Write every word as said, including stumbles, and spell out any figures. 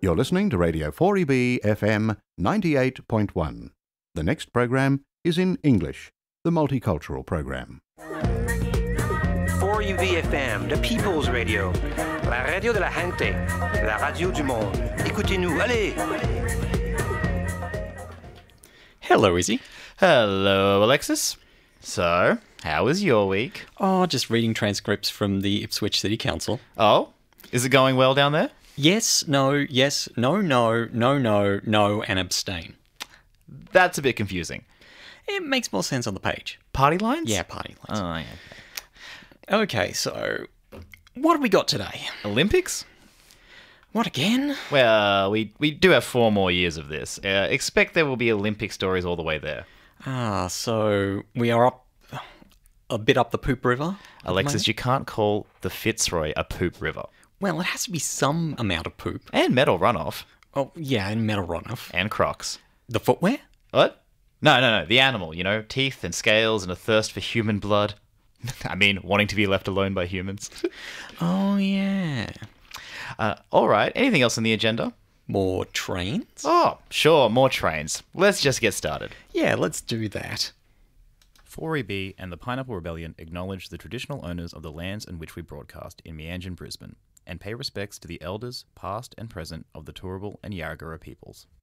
You're listening to Radio four E B F M ninety-eight point one. The next program is in English, the multicultural program. four E B F M, the People's Radio. La radio de la gente, la radio du monde. Écoutez-nous, allez! Hello, Izzy. Hello, Alexis. So, how was your week? Oh, just reading transcripts from the Ipswich City Council. Oh, is it going well down there? Yes, no, yes, no, no, no, no, no, and abstain. That's a bit confusing. It makes more sense on the page. Party lines? Yeah, party lines. Oh, yeah. Okay, so what have we got today? Olympics? What again? Well, we, we do have four more years of this. Uh, expect there will be Olympic stories all the way there. Ah, so we are up a bit up the poop river? Alexis, you can't call the Fitzroy a poop river. Well, it has to be some amount of poop. And metal runoff. Oh, yeah, and metal runoff. And crocs. The footwear? What? No, no, no. The animal, you know, teeth and scales and a thirst for human blood. I mean, wanting to be left alone by humans. Oh, yeah. Uh, all right. Anything else on the agenda? More trains? Oh, sure. More trains. Let's just get started. Yeah, let's do that. four E B and the Pineapple Rebellion acknowledge the traditional owners of the lands in which we broadcast in Meanjin, Brisbane, and pay respects to the elders, past and present, of the Turrbal and Yarragurrah peoples.